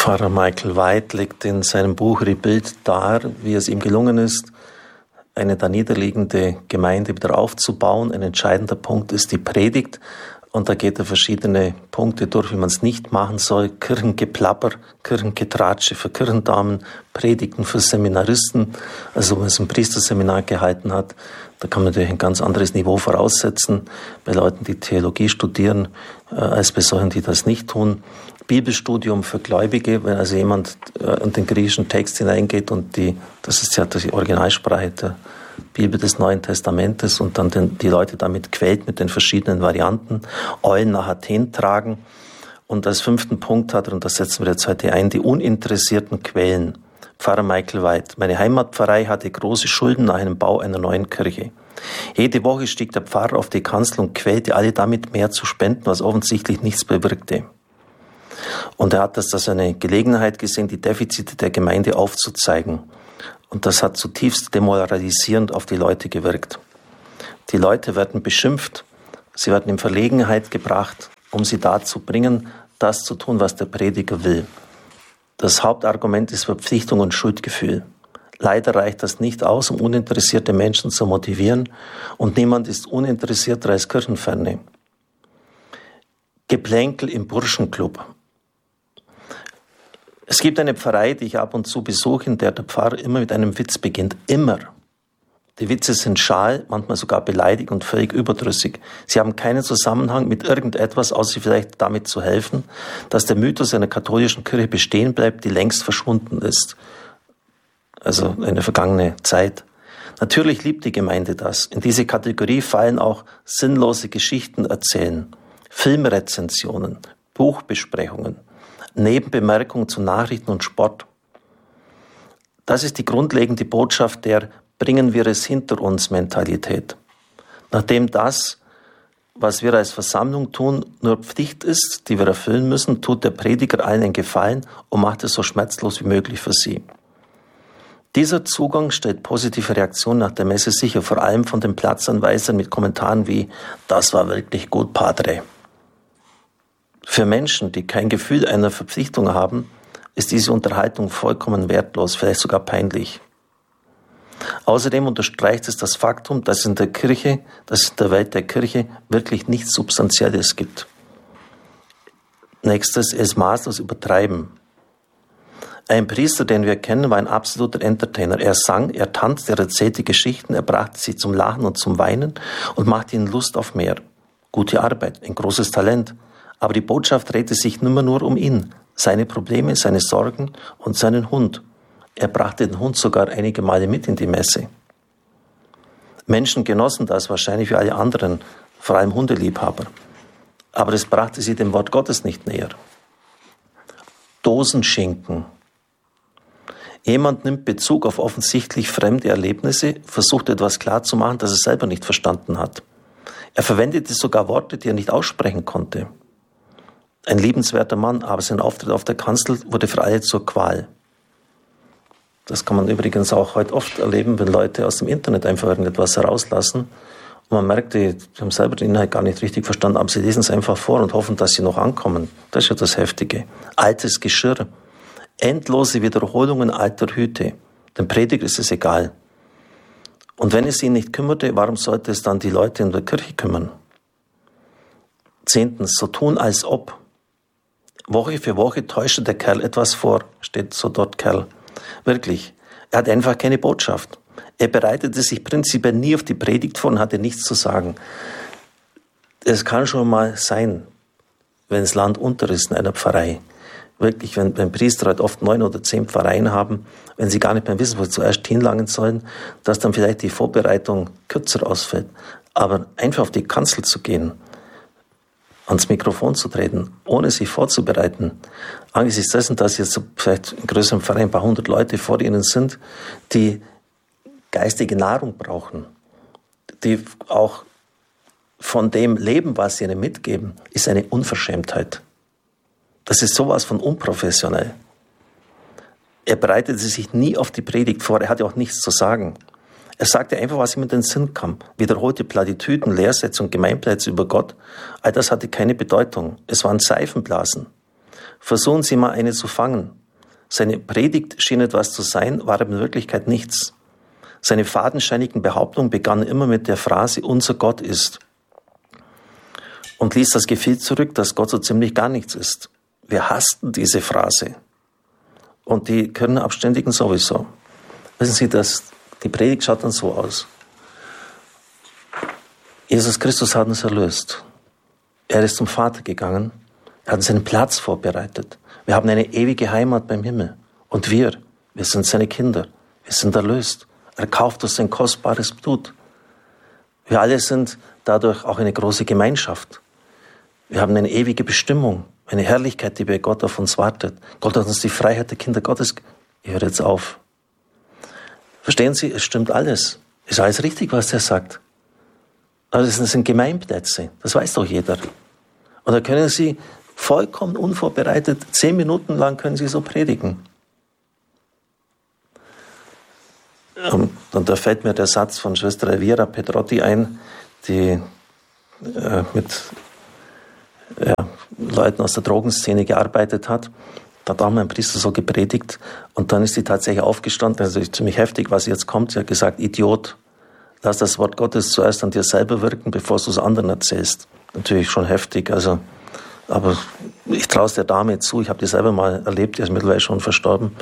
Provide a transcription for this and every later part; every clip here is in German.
Pfarrer Michael White legt in seinem Buch Rebuild dar, wie es ihm gelungen ist, eine da niederliegende Gemeinde wieder aufzubauen. Ein entscheidender Punkt ist die Predigt. Und da geht er verschiedene Punkte durch, wie man es nicht machen soll. Kirchengeplapper, Kirchengetratsche für Kirchendamen, Predigten für Seminaristen. Also wenn man so ein Priesterseminar gehalten hat, da kann man natürlich ein ganz anderes Niveau voraussetzen bei Leuten, die Theologie studieren, als bei solchen, die das nicht tun. Bibelstudium für Gläubige, wenn also jemand in den griechischen Text hineingeht und das ist ja die Originalsprache der Bibel des Neuen Testamentes und dann die Leute damit quält mit den verschiedenen Varianten, Eulen nach Athen tragen. Und als 5. Punkt hat er, und das setzen wir jetzt heute ein, die uninteressierten Quellen. Pfarrer Michael White: Meine Heimatpfarrei hatte große Schulden nach einem Bau einer neuen Kirche. Jede Woche stieg der Pfarrer auf die Kanzel und quälte alle damit, mehr zu spenden, was offensichtlich nichts bewirkte. Und er hat das als eine Gelegenheit gesehen, die Defizite der Gemeinde aufzuzeigen. Und das hat zutiefst demoralisierend auf die Leute gewirkt. Die Leute werden beschimpft, sie werden in Verlegenheit gebracht, um sie dazu bringen, das zu tun, was der Prediger will. Das Hauptargument ist Verpflichtung und Schuldgefühl. Leider reicht das nicht aus, um uninteressierte Menschen zu motivieren, und niemand ist uninteressierter als Kirchenferne. Geplänkel im Burschenclub. Es gibt eine Pfarrei, die ich ab und zu besuche, in der der Pfarrer immer mit einem Witz beginnt. Immer. Die Witze sind schal, manchmal sogar beleidigend und völlig überdrüssig. Sie haben keinen Zusammenhang mit irgendetwas, außer vielleicht damit zu helfen, dass der Mythos einer katholischen Kirche bestehen bleibt, die längst verschwunden ist. Also eine vergangene Zeit. Natürlich liebt die Gemeinde das. In diese Kategorie fallen auch sinnlose Geschichten erzählen, Filmrezensionen, Buchbesprechungen, Nebenbemerkungen zu Nachrichten und Sport. Das ist die grundlegende Botschaft der Bringen wir es hinter uns Mentalität. Nachdem das, was wir als Versammlung tun, nur Pflicht ist, die wir erfüllen müssen, tut der Prediger allen einen Gefallen und macht es so schmerzlos wie möglich für sie. Dieser Zugang stellt positive Reaktionen nach der Messe sicher, vor allem von den Platzanweisern mit Kommentaren wie „Das war wirklich gut, Padre". Für Menschen, die kein Gefühl einer Verpflichtung haben, ist diese Unterhaltung vollkommen wertlos, vielleicht sogar peinlich. Außerdem unterstreicht es das Faktum, dass es in der Welt der Kirche wirklich nichts Substanzielles gibt. Nächstes, es maßlos übertreiben. Ein Priester, den wir kennen, war ein absoluter Entertainer. Er sang, er tanzte, er erzählte Geschichten, er brachte sie zum Lachen und zum Weinen und machte ihnen Lust auf mehr. Gute Arbeit, ein großes Talent. Aber die Botschaft drehte sich nimmer nur um ihn, seine Probleme, seine Sorgen und seinen Hund. Er brachte den Hund sogar einige Male mit in die Messe. Menschen genossen das wahrscheinlich wie alle anderen, vor allem Hundeliebhaber. Aber es brachte sie dem Wort Gottes nicht näher. Dosenschinken. Jemand nimmt Bezug auf offensichtlich fremde Erlebnisse, versucht etwas klarzumachen, das er selber nicht verstanden hat. Er verwendete sogar Worte, die er nicht aussprechen konnte. Ein liebenswerter Mann, aber sein Auftritt auf der Kanzel wurde für alle zur Qual. Das kann man übrigens auch heute oft erleben, wenn Leute aus dem Internet einfach irgendetwas herauslassen und man merkt, die haben selber den Inhalt gar nicht richtig verstanden, aber sie lesen es einfach vor und hoffen, dass sie noch ankommen. Das ist ja das Heftige. Altes Geschirr. Endlose Wiederholungen alter Hüte. Dem Prediger ist es egal. Und wenn es ihn nicht kümmerte, warum sollte es dann die Leute in der Kirche kümmern? 10. So tun als ob. Woche für Woche täuschte der Kerl etwas vor, steht so dort Kerl. Wirklich, er hat einfach keine Botschaft. Er bereitete sich prinzipiell nie auf die Predigt vor und hatte nichts zu sagen. Es kann schon mal sein, wenn das Land unter ist in einer Pfarrei. Wirklich, wenn Priester halt oft 9 oder 10 Pfarreien haben, wenn sie gar nicht mehr wissen, wo sie zuerst hinlangen sollen, dass dann vielleicht die Vorbereitung kürzer ausfällt. Aber einfach auf die Kanzel zu gehen, ans Mikrofon zu treten, ohne sich vorzubereiten, angesichts dessen, dass jetzt vielleicht in größerem Verein ein paar 100 Leute vor ihnen sind, die geistige Nahrung brauchen, die auch von dem leben, was sie ihnen mitgeben, ist eine Unverschämtheit. Das ist sowas von unprofessionell. Er bereitete sich nie auf die Predigt vor, er hatte auch nichts zu sagen. Er sagte einfach, was ihm in den Sinn kam, wiederholte Plattitüden, Lehrsätze und Gemeinplätze über Gott. All das hatte keine Bedeutung. Es waren Seifenblasen. Versuchen Sie mal, eine zu fangen. Seine Predigt schien etwas zu sein, war aber in Wirklichkeit nichts. Seine fadenscheinigen Behauptungen begannen immer mit der Phrase, unser Gott ist. Und ließ das Gefühl zurück, dass Gott so ziemlich gar nichts ist. Wir hassten diese Phrase. Und die Kirchenabständigen sowieso. Wissen Sie, die Predigt schaut dann so aus. Jesus Christus hat uns erlöst. Er ist zum Vater gegangen. Er hat uns einen Platz vorbereitet. Wir haben eine ewige Heimat beim Himmel. Und wir sind seine Kinder. Wir sind erlöst. Er kauft uns sein kostbares Blut. Wir alle sind dadurch auch eine große Gemeinschaft. Wir haben eine ewige Bestimmung, eine Herrlichkeit, die bei Gott auf uns wartet. Gott hat uns die Freiheit der Kinder Gottes. Ich höre jetzt auf. Verstehen Sie, es stimmt alles. Ist alles richtig, was er sagt. Aber das sind Gemeinplätze. Das weiß doch jeder. Und da können Sie vollkommen unvorbereitet, 10 Minuten lang können Sie so predigen. Und da fällt mir der Satz von Schwester Elvira Pedrotti ein, die mit Leuten aus der Drogenszene gearbeitet hat. Da hat auch mein Priester so gepredigt und dann ist sie tatsächlich aufgestanden, also ziemlich heftig, was jetzt kommt. Sie hat gesagt, Idiot, lass das Wort Gottes zuerst an dir selber wirken, bevor du es anderen erzählst. Natürlich schon heftig, aber ich traue es der Dame zu, ich habe die selber mal erlebt, die ist mittlerweile schon verstorben.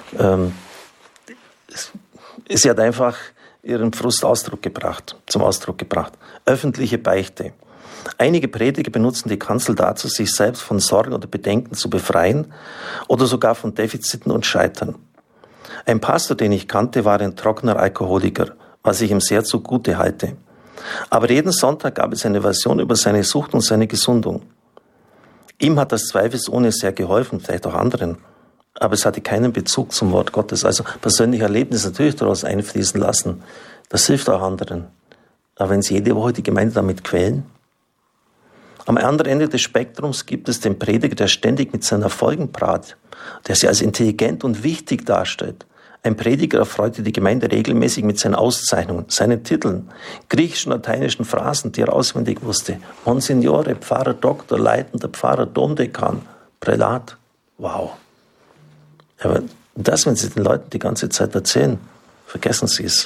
Sie hat einfach ihren Frust zum Ausdruck gebracht. Öffentliche Beichte. Einige Prediger benutzen die Kanzel dazu, sich selbst von Sorgen oder Bedenken zu befreien oder sogar von Defiziten und Scheitern. Ein Pastor, den ich kannte, war ein trockener Alkoholiker, was ich ihm sehr zugute halte. Aber jeden Sonntag gab es eine Version über seine Sucht und seine Gesundung. Ihm hat das zweifelsohne sehr geholfen, vielleicht auch anderen. Aber es hatte keinen Bezug zum Wort Gottes. Also persönliche Erlebnisse natürlich daraus einfließen lassen. Das hilft auch anderen. Aber wenn Sie jede Woche die Gemeinde damit quälen? Am anderen Ende des Spektrums gibt es den Prediger, der ständig mit seinen Erfolgen prahlt, der sie als intelligent und wichtig darstellt. Ein Prediger erfreute die Gemeinde regelmäßig mit seinen Auszeichnungen, seinen Titeln, griechischen und lateinischen Phrasen, die er auswendig wusste. Monsignore, Pfarrer, Doktor, leitender Pfarrer, Domdekan, Prälat. Wow. Aber das, wenn Sie den Leuten die ganze Zeit erzählen, vergessen Sie es.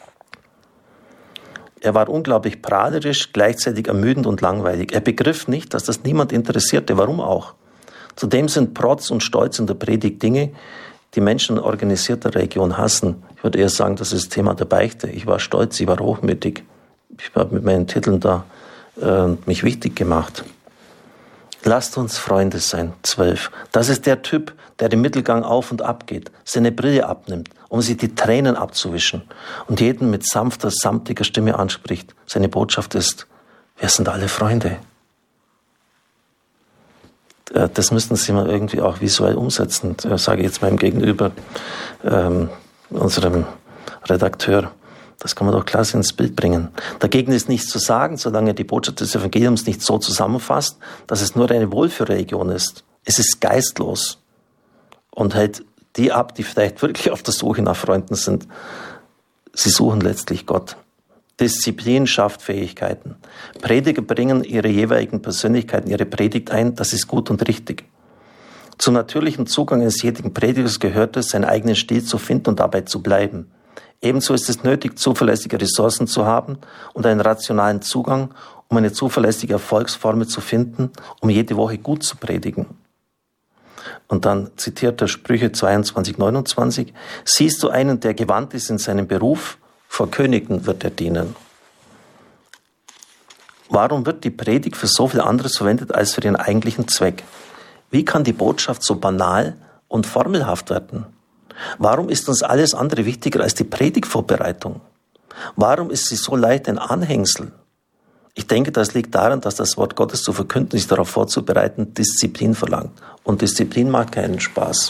Er war unglaublich prahlerisch, gleichzeitig ermüdend und langweilig. Er begriff nicht, dass das niemand interessierte. Warum auch? Zudem sind Protz und Stolz in der Predigt Dinge, die Menschen in organisierter Region hassen. Ich würde eher sagen, das ist das Thema der Beichte. Ich war stolz, ich war hochmütig. Ich habe mit meinen Titeln da mich wichtig gemacht. Lasst uns Freunde sein. 12. Das ist der Typ, der den Mittelgang auf und ab geht, seine Brille abnimmt, um sich die Tränen abzuwischen und jeden mit sanfter, samtiger Stimme anspricht. Seine Botschaft ist, wir sind alle Freunde. Das müssten Sie mal irgendwie auch visuell umsetzen. Das sage ich jetzt meinem Gegenüber, unserem Redakteur. Das kann man doch klasse ins Bild bringen. Dagegen ist nichts zu sagen, solange er die Botschaft des Evangeliums nicht so zusammenfasst, dass es nur eine Wohlfühlreligion ist. Es ist geistlos und hält die ab, die vielleicht wirklich auf der Suche nach Freunden sind. Sie suchen letztlich Gott. Disziplin schafft Fähigkeiten. Prediger bringen ihre jeweiligen Persönlichkeiten, ihre Predigt ein, das ist gut und richtig. Zum natürlichen Zugang eines jeden Predigers gehört es, seinen eigenen Stil zu finden und dabei zu bleiben. Ebenso ist es nötig, zuverlässige Ressourcen zu haben und einen rationalen Zugang, um eine zuverlässige Erfolgsformel zu finden, um jede Woche gut zu predigen. Und dann zitiert er Sprüche 22, 29. Siehst du einen, der gewandt ist in seinem Beruf? Vor Königen wird er dienen. Warum wird die Predigt für so viel anderes verwendet als für ihren eigentlichen Zweck? Wie kann die Botschaft so banal und formelhaft werden? Warum ist uns alles andere wichtiger als die Predigtvorbereitung? Warum ist sie so leicht ein Anhängsel? Ich denke, das liegt daran, dass das Wort Gottes zu verkünden, sich darauf vorzubereiten, Disziplin verlangt. Und Disziplin mag keinen Spaß.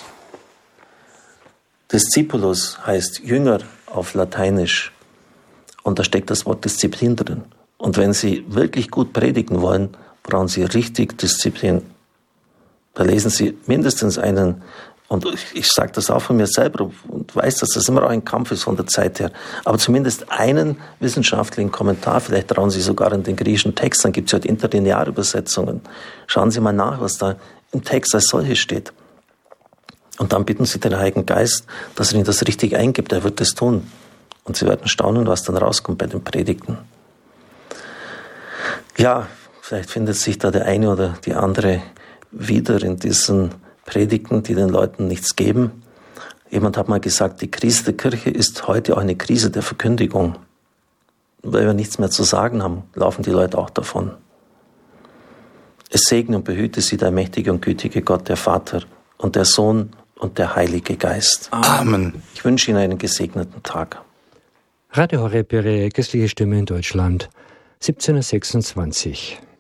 Discipulus heißt Jünger auf Lateinisch. Und da steckt das Wort Disziplin drin. Und wenn Sie wirklich gut predigen wollen, brauchen Sie richtig Disziplin. Da lesen Sie mindestens einen, und ich sage das auch von mir selber und weiß, dass das immer auch ein Kampf ist von der Zeit her, aber zumindest einen wissenschaftlichen Kommentar, vielleicht trauen Sie sogar in den griechischen Text, dann gibt es ja Interlinearübersetzungen. Schauen Sie mal nach, was da im Text als solches steht. Und dann bitten Sie den Heiligen Geist, dass er Ihnen das richtig eingibt. Er wird es tun. Und Sie werden staunen, was dann rauskommt bei den Predigten. Ja, vielleicht findet sich da der eine oder die andere wieder in diesen Predigten, die den Leuten nichts geben. Jemand hat mal gesagt, die Krise der Kirche ist heute auch eine Krise der Verkündigung. Weil wir nichts mehr zu sagen haben, laufen die Leute auch davon. Es segne und behüte Sie der mächtige und gütige Gott, der Vater und der Sohn und der Heilige Geist. Amen. Ich wünsche Ihnen einen gesegneten Tag. Radio Horeb, Ihre christliche Stimme in Deutschland, 1726.